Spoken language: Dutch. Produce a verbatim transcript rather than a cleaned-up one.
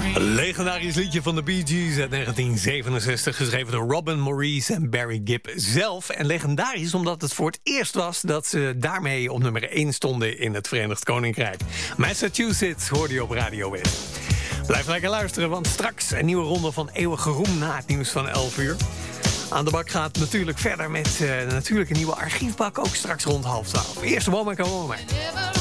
Een legendarisch liedje van de Bee Gees uit negentien zevenenzestig... geschreven door Robin Maurice en Barry Gibb zelf. En legendarisch omdat het voor het eerst was... dat ze daarmee op nummer één stonden in het Verenigd Koninkrijk. Massachusetts hoorde je op Radio West. Blijf lekker luisteren, want straks een nieuwe ronde van Eeuwige Roem... na het nieuws van elf uur. Aan de bak gaat natuurlijk verder met uh, natuurlijk een nieuwe archiefbak... ook straks rond half twaalf. Eerst Womack en Womack.